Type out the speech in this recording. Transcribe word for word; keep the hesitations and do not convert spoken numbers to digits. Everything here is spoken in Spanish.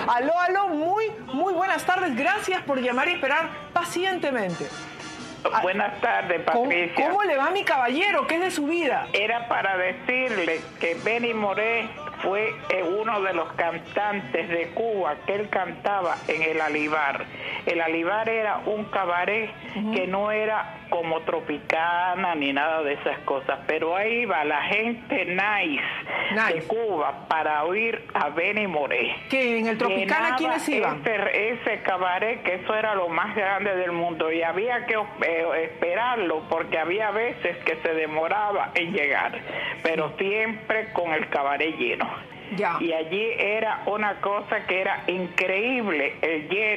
Aló, aló, muy, muy buenas tardes. Gracias por llamar y esperar pacientemente. Buenas tardes, Patricia. ¿Cómo, ¿Cómo le va, mi caballero? ¿Qué es de su vida? Era para decirle que Benny Moré fue eh, uno de los cantantes de Cuba que él cantaba en el Alibar. El Alibar era un cabaret uh-huh. que no era como Tropicana ni nada de esas cosas, pero ahí iba la gente nice, nice. de Cuba para oír a Benny Moré. ¿Que en el Tropicana quiénes iban? Ese, ese cabaret, que eso era lo más grande del mundo y había que eh, esperarlo porque había veces que se demoraba en llegar, pero siempre con el cabaret lleno. Ya. Y allí era una cosa que era increíble, el lleno.